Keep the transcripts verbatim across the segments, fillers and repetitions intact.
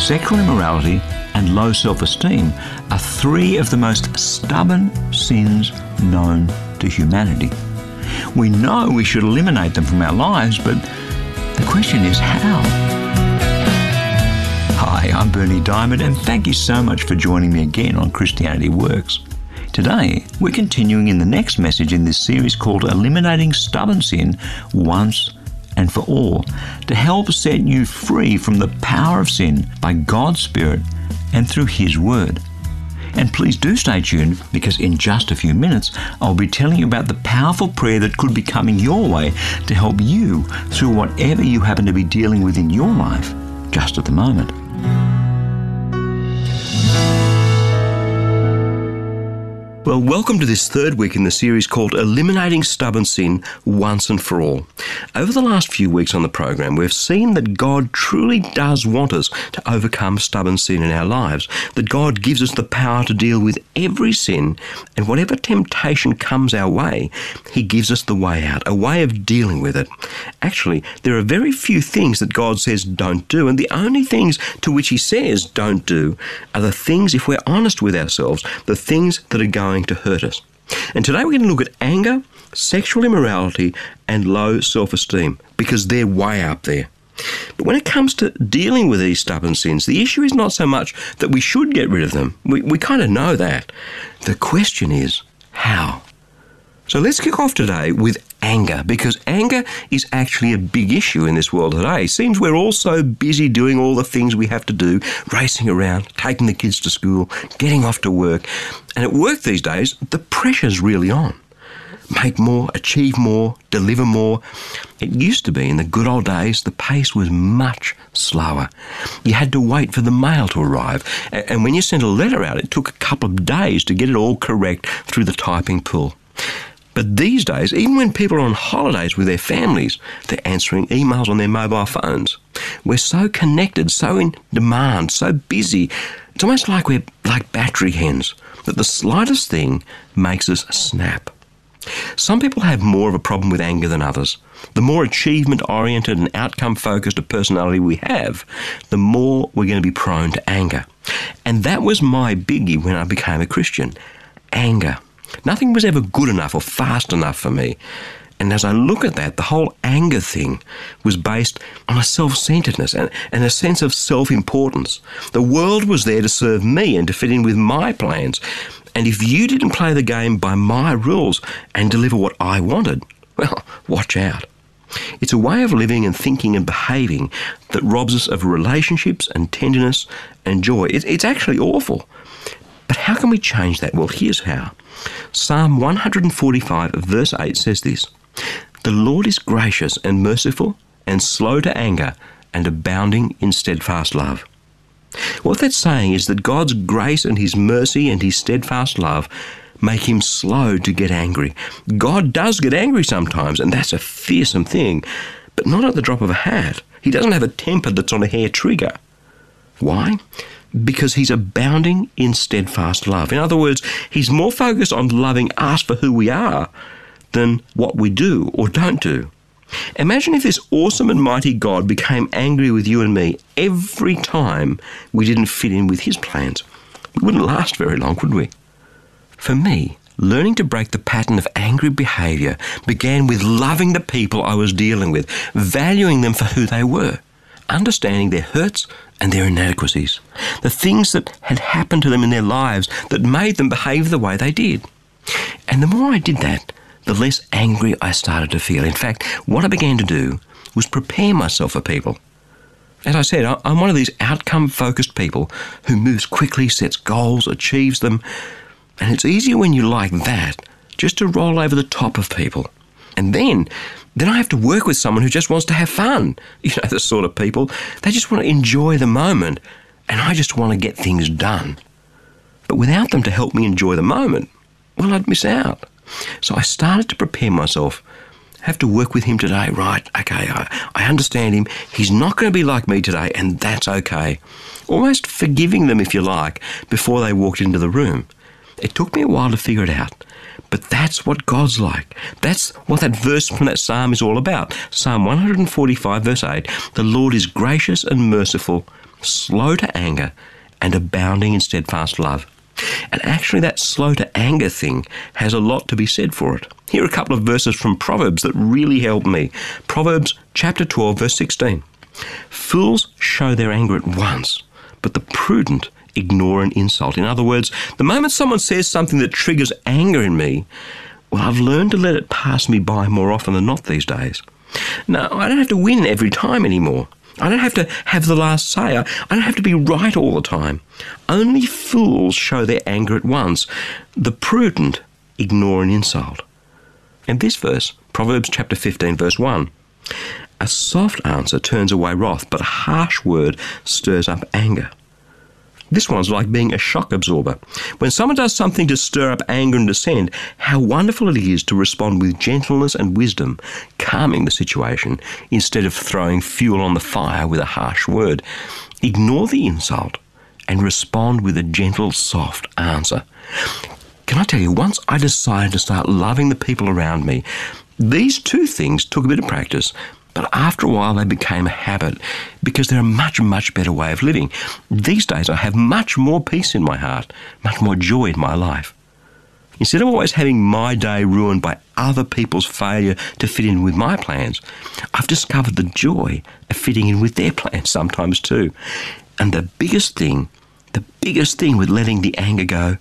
Sexual immorality and low self-esteem are three of the most stubborn sins known to humanity. We know we should eliminate them from our lives, but the question is how? Hi, I'm Berni Dymet, and thank you so much for joining me again on Christianity Works. Today, we're continuing in the next message in this series called Eliminating Stubborn Sin Once and for All, to help set you free from the power of sin by God's Spirit and through His Word. And please do stay tuned, because in just a few minutes, I'll be telling you about the powerful prayer that could be coming your way to help you through whatever you happen to be dealing with in your life just at the moment. Well, welcome to this third week in the series called Eliminating Stubborn Sin Once and for All. Over the last few weeks on the program, we've seen that God truly does want us to overcome stubborn sin in our lives, that God gives us the power to deal with every sin, and whatever temptation comes our way, He gives us the way out, a way of dealing with it. Actually, there are very few things that God says don't do, and the only things to which He says don't do are the things, if we're honest with ourselves, the things that are going to hurt us. And today we're going to look at anger, sexual immorality, and low self-esteem, because they're way up there. But when it comes to dealing with these stubborn sins, the issue is not so much that we should get rid of them. We, we kind of know that. The question is, how? So let's kick off today with anger, because anger is actually a big issue in this world today. It seems we're all so busy doing all the things we have to do, racing around, taking the kids to school, getting off to work. And at work these days, the pressure's really on. Make more, achieve more, deliver more. It used to be, in the good old days, the pace was much slower. You had to wait for the mail to arrive. And when you sent a letter out, it took a couple of days to get it all correct through the typing pool. But these days, even when people are on holidays with their families, they're answering emails on their mobile phones. We're so connected, so in demand, so busy. It's almost like we're like battery hens, that the slightest thing makes us snap. Some people have more of a problem with anger than others. The more achievement-oriented and outcome-focused a personality we have, the more we're going to be prone to anger. And that was my biggie when I became a Christian. Anger. Nothing was ever good enough or fast enough for me. And as I look at that, the whole anger thing was based on a self-centeredness and, and a sense of self-importance. The world was there to serve me and to fit in with my plans. And if you didn't play the game by my rules and deliver what I wanted, well, watch out. It's a way of living and thinking and behaving that robs us of relationships and tenderness and joy. It, it's actually awful. But how can we change that? Well, here's how. Psalm one forty-five, verse eight says this: "The Lord is gracious and merciful and slow to anger and abounding in steadfast love." What that's saying is that God's grace and His mercy and His steadfast love make Him slow to get angry. God does get angry sometimes, and that's a fearsome thing, but not at the drop of a hat. He doesn't have a temper that's on a hair trigger. Why? Because He's abounding in steadfast love. In other words, He's more focused on loving us for who we are than what we do or don't do. Imagine if this awesome and mighty God became angry with you and me every time we didn't fit in with His plans. We wouldn't last very long, would we? For me, learning to break the pattern of angry behaviour began with loving the people I was dealing with, valuing them for who they were, understanding their hurts and their inadequacies, the things that had happened to them in their lives that made them behave the way they did. And the more I did that, the less angry I started to feel. In fact, what I began to do was prepare myself for people. As I said, I'm one of these outcome-focused people who moves quickly, sets goals, achieves them, and it's easier when you're like that just to roll over the top of people. And then, then I have to work with someone who just wants to have fun. You know, the sort of people, they just want to enjoy the moment, and I just want to get things done. But without them to help me enjoy the moment, well, I'd miss out. So I started to prepare myself. I have to work with him today, right? Okay, I, I understand him. He's not going to be like me today, and that's okay. Almost forgiving them, if you like, before they walked into the room. It took me a while to figure it out. But that's what God's like. That's what that verse from that psalm is all about. Psalm one forty-five, verse eight, the Lord is gracious and merciful, slow to anger, and abounding in steadfast love. And actually that slow to anger thing has a lot to be said for it. Here are a couple of verses from Proverbs that really help me. Proverbs chapter twelve, verse sixteen. Fools show their anger at once, but the prudent ignore an insult. In other words, the moment someone says something that triggers anger in me, well, I've learned to let it pass me by more often than not these days. Now, I don't have to win every time anymore. I don't have to have the last say. I don't have to be right all the time. Only fools show their anger at once. The prudent ignore an insult. And this verse, Proverbs chapter fifteen, verse one, a soft answer turns away wrath, but a harsh word stirs up anger. This one's like being a shock absorber. When someone does something to stir up anger and dissent, how wonderful it is to respond with gentleness and wisdom, calming the situation instead of throwing fuel on the fire with a harsh word. Ignore the insult and respond with a gentle, soft answer. Can I tell you, once I decided to start loving the people around me, these two things took a bit of practice. But after a while, they became a habit because they're a much, much better way of living. These days, I have much more peace in my heart, much more joy in my life. Instead of always having my day ruined by other people's failure to fit in with my plans, I've discovered the joy of fitting in with their plans sometimes too. And the biggest thing, the biggest thing with letting the anger go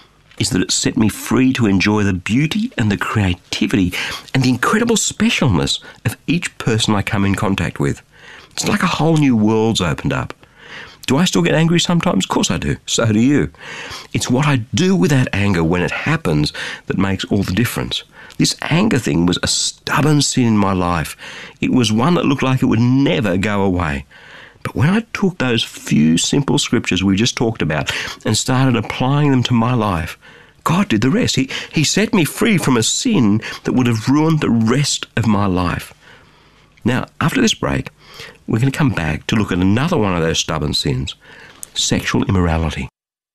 is that it set me free to enjoy the beauty and the creativity and the incredible specialness of each person I come in contact with. It's like a whole new world's opened up. Do I still get angry sometimes? Of course I do. So do you. It's what I do with that anger when it happens that makes all the difference. This anger thing was a stubborn sin in my life. It was one that looked like it would never go away. But when I took those few simple scriptures we just talked about and started applying them to my life, God did the rest. He, he set me free from a sin that would have ruined the rest of my life. Now, after this break, we're going to come back to look at another one of those stubborn sins, sexual immorality.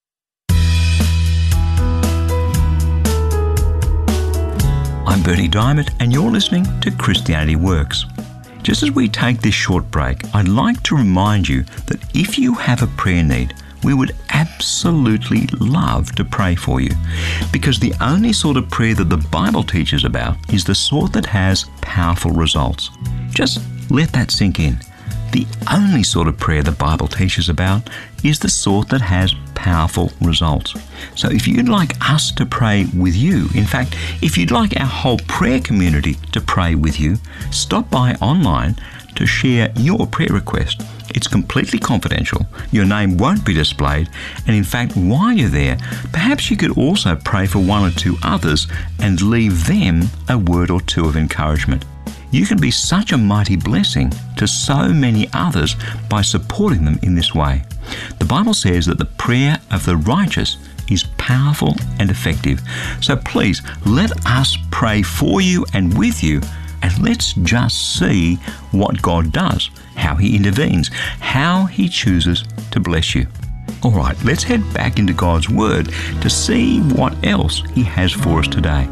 I'm Bernie Diamond, and you're listening to Christianity Works. Just as we take this short break, I'd like to remind you that if you have a prayer need, we would absolutely love to pray for you, because the only sort of prayer that the Bible teaches about is the sort that has powerful results. Just let that sink in. The only sort of prayer the Bible teaches about is the sort that has powerful results. So if you'd like us to pray with you, in fact, if you'd like our whole prayer community to pray with you, stop by online to share your prayer request. It's completely confidential. Your name won't be displayed. And in fact, while you're there, perhaps you could also pray for one or two others and leave them a word or two of encouragement. You can be such a mighty blessing to so many others by supporting them in this way. The Bible says that the prayer of the righteous is powerful and effective. So please, let us pray for you and with you, and let's just see what God does, how He intervenes, how He chooses to bless you. All right, let's head back into God's Word to see what else He has for us today.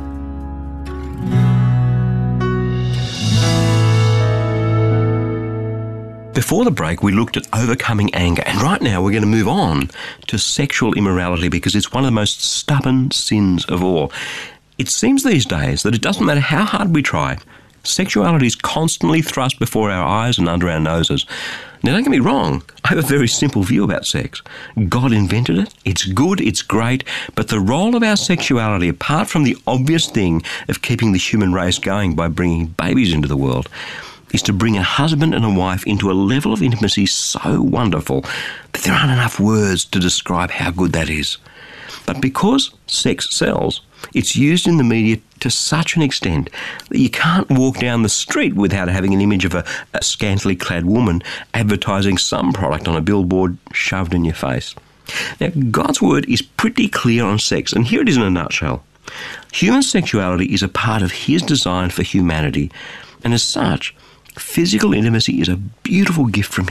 Before the break, we looked at overcoming anger, and right now we're going to move on to sexual immorality because it's one of the most stubborn sins of all. It seems these days that it doesn't matter how hard we try, sexuality is constantly thrust before our eyes and under our noses. Now, don't get me wrong, I have a very simple view about sex. God invented it, it's good, it's great, but the role of our sexuality, apart from the obvious thing of keeping the human race going by bringing babies into the world, is to bring a husband and a wife into a level of intimacy so wonderful that there aren't enough words to describe how good that is. But because sex sells, it's used in the media to such an extent that you can't walk down the street without having an image of a, a scantily clad woman advertising some product on a billboard shoved in your face. Now, God's Word is pretty clear on sex, and here it is in a nutshell. Human sexuality is a part of His design for humanity, and as such, physical intimacy is a beautiful gift from Him.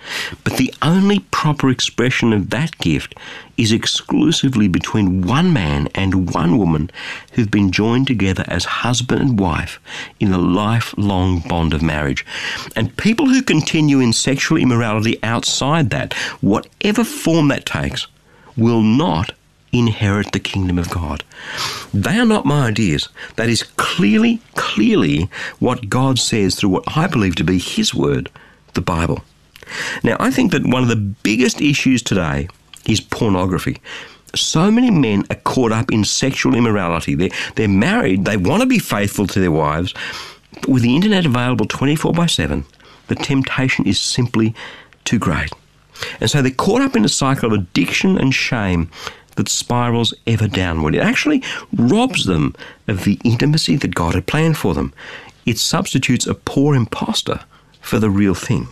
But the only proper expression of that gift is exclusively between one man and one woman who've been joined together as husband and wife in a lifelong bond of marriage. And people who continue in sexual immorality outside that, whatever form that takes, will not inherit the kingdom of God. They are not my ideas. That is clearly, clearly what God says through what I believe to be His word, the Bible. Now, I think that one of the biggest issues today is pornography. So many men are caught up in sexual immorality. They're, they're married, they want to be faithful to their wives, but with the internet available twenty-four by seven, the temptation is simply too great. And so they're caught up in a cycle of addiction and shame that spirals ever downward. It actually robs them of the intimacy that God had planned for them. It substitutes a poor imposter for the real thing.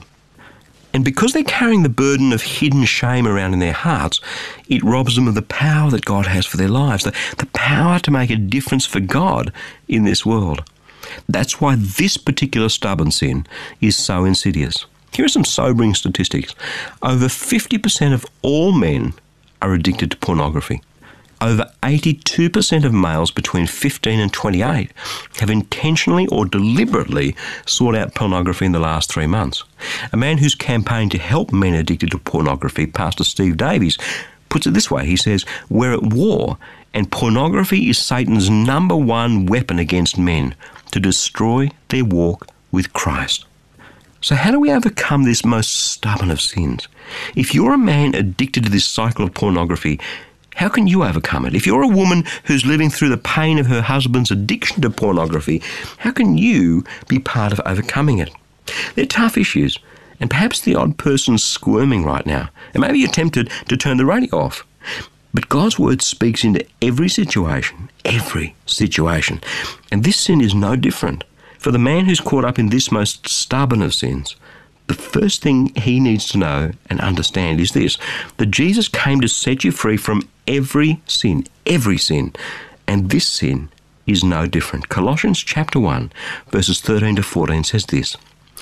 And because they're carrying the burden of hidden shame around in their hearts, it robs them of the power that God has for their lives, the, the power to make a difference for God in this world. That's why this particular stubborn sin is so insidious. Here are some sobering statistics. Over fifty percent of all men are addicted to pornography. Over eighty-two percent of males between fifteen and twenty-eight have intentionally or deliberately sought out pornography in the last three months. A man who's campaigned to help men addicted to pornography, Pastor Steve Davies, puts it this way. He says, "We're at war, and pornography is Satan's number one weapon against men to destroy their walk with Christ." So how do we overcome this most stubborn of sins? If you're a man addicted to this cycle of pornography, how can you overcome it? If you're a woman who's living through the pain of her husband's addiction to pornography, how can you be part of overcoming it? They're tough issues, and perhaps the odd person's squirming right now, and maybe you're tempted to turn the radio off. But God's word speaks into every situation, every situation, and this sin is no different. For the man who's caught up in this most stubborn of sins, the first thing he needs to know and understand is this, that Jesus came to set you free from every sin, every sin, and this sin is no different. Colossians chapter one, verses thirteen to fourteen says this,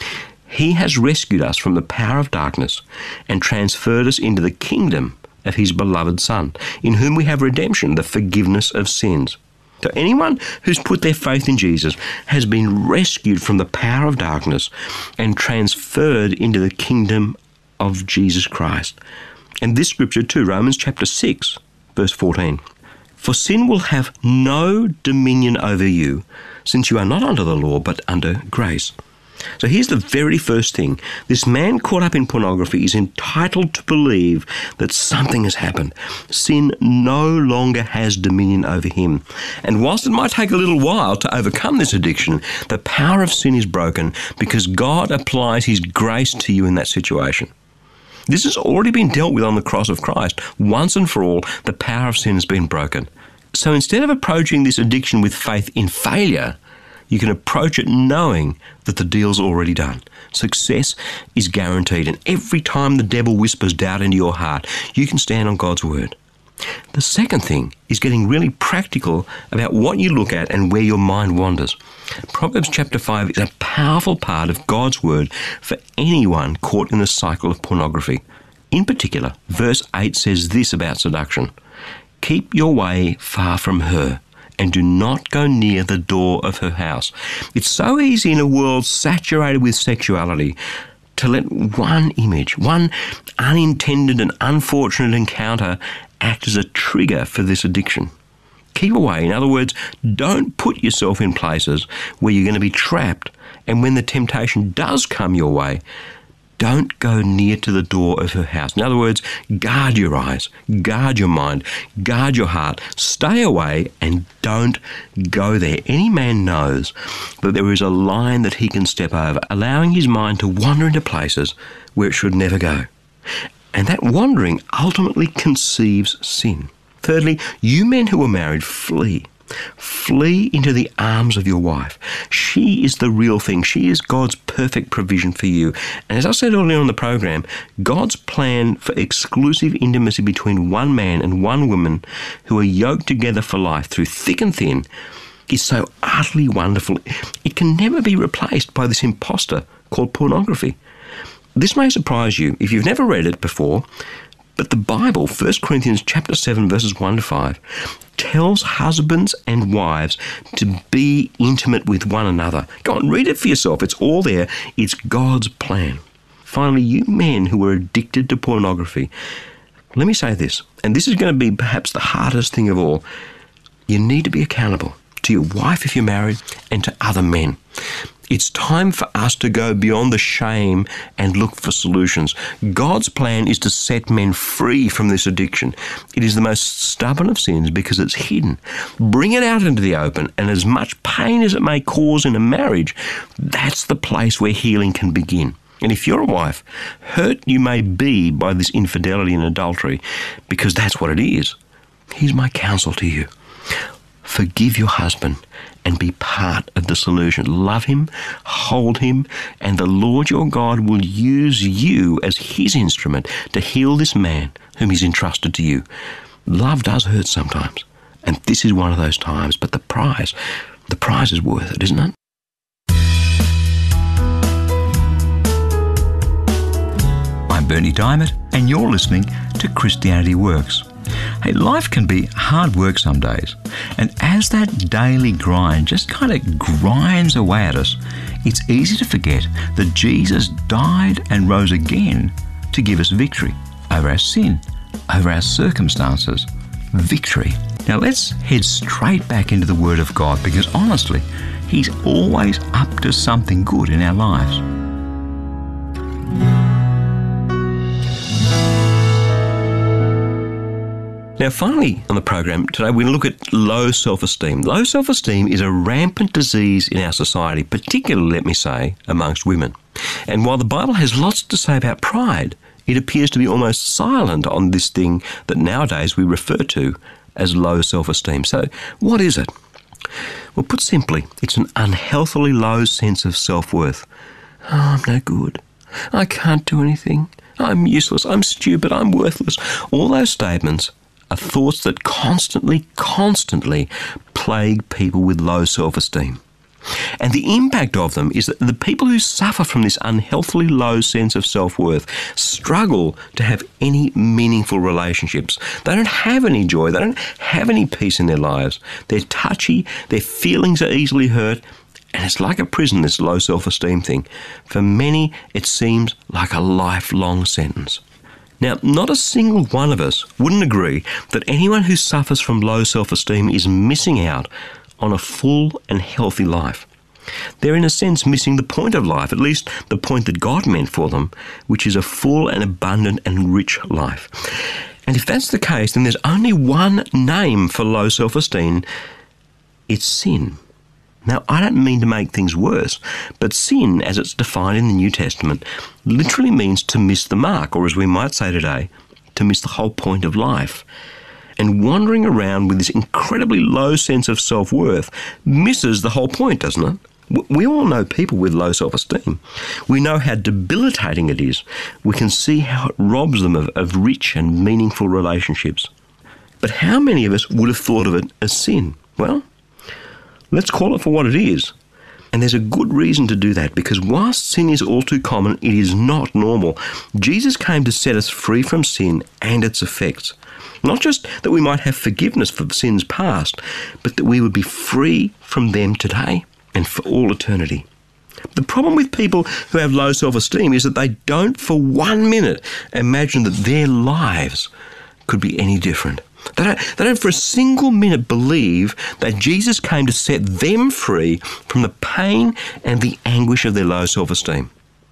"He has rescued us from the power of darkness and transferred us into the kingdom of His beloved Son, in whom we have redemption, the forgiveness of sins." So anyone who's put their faith in Jesus has been rescued from the power of darkness and transferred into the kingdom of Jesus Christ. And this scripture too, Romans chapter six, verse fourteen. "For sin will have no dominion over you, since you are not under the law, but under grace." So here's the very first thing. This man caught up in pornography is entitled to believe that something has happened. Sin no longer has dominion over him. And whilst it might take a little while to overcome this addiction, the power of sin is broken because God applies His grace to you in that situation. This has already been dealt with on the cross of Christ. Once and for all, the power of sin has been broken. So instead of approaching this addiction with faith in failure, you can approach it knowing that the deal's already done. Success is guaranteed, and every time the devil whispers doubt into your heart, you can stand on God's word. The second thing is getting really practical about what you look at and where your mind wanders. Proverbs chapter five is a powerful part of God's word for anyone caught in the cycle of pornography. In particular, verse eight says this about seduction, "Keep your way far from her, and do not go near the door of her house." It's so easy in a world saturated with sexuality to let one image, one unintended and unfortunate encounter act as a trigger for this addiction. Keep away. In other words, don't put yourself in places where you're going to be trapped, and when the temptation does come your way, don't go near to the door of her house. In other words, guard your eyes, guard your mind, guard your heart. Stay away and don't go there. Any man knows that there is a line that he can step over, allowing his mind to wander into places where it should never go. And that wandering ultimately conceives sin. Thirdly, you men who are married, flee. Flee into the arms of your wife. She is the real thing. She is God's perfect provision for you. And as I said earlier on the program, God's plan for exclusive intimacy between one man and one woman who are yoked together for life through thick and thin is so utterly wonderful. It can never be replaced by this imposter called pornography. this may surprise you if you've never read it before, but the Bible, First Corinthians chapter seven, verses one to five, tells husbands and wives to be intimate with one another. Go on, read it for yourself. It's all there. It's God's plan. Finally, you men who are addicted to pornography, let me say this, and this is going to be perhaps the hardest thing of all. You need to be accountable to your wife if you're married and to other men. It's time for us to go beyond the shame and look for solutions. God's plan is to set men free from this addiction. It is the most stubborn of sins because it's hidden. Bring it out into the open, and as much pain as it may cause in a marriage, that's the place where healing can begin. And if you're a wife, hurt you may be by this infidelity and adultery, because that's what it is. Here's my counsel to you. Forgive your husband and be part of the solution. Love him, hold him, and the Lord your God will use you as his instrument to heal this man whom he's entrusted to you. Love does hurt sometimes, and this is one of those times, but the prize, the prize is worth it, isn't it? I'm Bernie Diamond, and you're listening to Christianity Works. Hey, life can be hard work some days, and as that daily grind just kind of grinds away at us, it's easy to forget that Jesus died and rose again to give us victory over our sin, over our circumstances. Victory. Now let's head straight back into the Word of God, because honestly, He's always up to something good in our lives. Now, finally, on the program today, we're going to look at low self-esteem. Low self-esteem is a rampant disease in our society, particularly, let me say, amongst women. And while the Bible has lots to say about pride, it appears to be almost silent on this thing that nowadays we refer to as low self-esteem. So, what is it? Well, put simply, it's an unhealthily low sense of self-worth. Oh, I'm no good. I can't do anything. I'm useless. I'm stupid. I'm worthless. All those statements are thoughts that constantly, constantly plague people with low self-esteem. And the impact of them is that the people who suffer from this unhealthily low sense of self-worth struggle to have any meaningful relationships. They don't have any joy. They don't have any peace in their lives. They're touchy. Their feelings are easily hurt. And it's like a prison, this low self-esteem thing. For many, it seems like a lifelong sentence. Now, not a single one of us wouldn't agree that anyone who suffers from low self-esteem is missing out on a full and healthy life. They're in a sense missing the point of life, at least the point that God meant for them, which is a full and abundant and rich life. And if that's the case, then there's only one name for low self-esteem. It's sin. Now, I don't mean to make things worse, but sin, as it's defined in the New Testament, literally means to miss the mark, or as we might say today, to miss the whole point of life. And wandering around with this incredibly low sense of self-worth misses the whole point, doesn't it? We all know people with low self-esteem. We know how debilitating it is. We can see how it robs them of, of rich and meaningful relationships. But how many of us would have thought of it as sin? Well, let's call it for what it is. And there's a good reason to do that, because whilst sin is all too common, it is not normal. Jesus came to set us free from sin and its effects. Not just that we might have forgiveness for the sins past, but that we would be free from them today and for all eternity. The problem with people who have low self-esteem is that they don't for one minute imagine that their lives could be any different. They don't, they don't for a single minute believe that Jesus came to set them free from the pain and the anguish of their low self-esteem.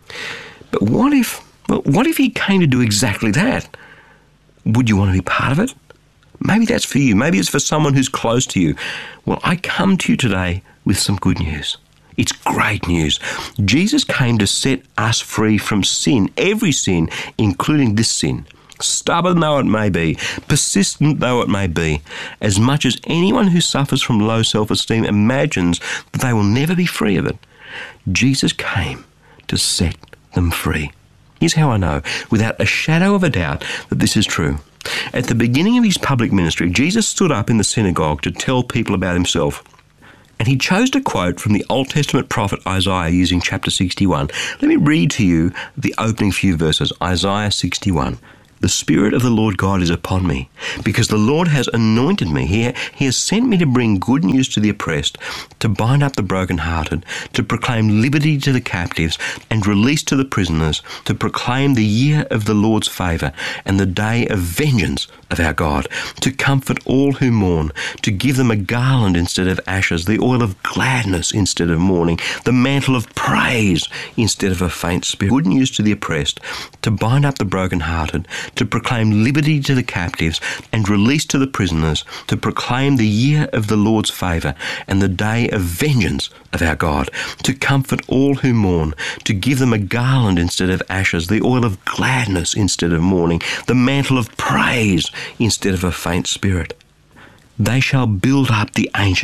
But what if, well, what if he came to do exactly that? Would you want to be part of it? Maybe that's for you. Maybe it's for someone who's close to you. Well, I come to you today with some good news. It's great news. Jesus came to set us free from sin, every sin, including this sin. Stubborn though it may be, persistent though it may be, as much as anyone who suffers from low self-esteem imagines that they will never be free of it, Jesus came to set them free. Here's how I know, without a shadow of a doubt, that this is true. At the beginning of his public ministry, Jesus stood up in the synagogue to tell people about himself. And he chose to quote from the Old Testament prophet Isaiah using chapter sixty-one. Let me read to you the opening few verses, Isaiah sixty-one. The Spirit of the Lord God is upon me, because the Lord has anointed me. He, he has sent me to bring good news to the oppressed, to bind up the brokenhearted, to proclaim liberty to the captives, and release to the prisoners, to proclaim the year of the Lord's favour, and the day of vengeance of our God, to comfort all who mourn, to give them a garland instead of ashes, the oil of gladness instead of mourning, the mantle of praise instead of a faint spirit. Good news to the oppressed, to bind up the brokenhearted, to proclaim liberty to the captives and release to the prisoners, to proclaim the year of the Lord's favour and the day of vengeance of our God, to comfort all who mourn, to give them a garland instead of ashes, the oil of gladness instead of mourning, the mantle of praise instead of a faint spirit. They shall build up the ancient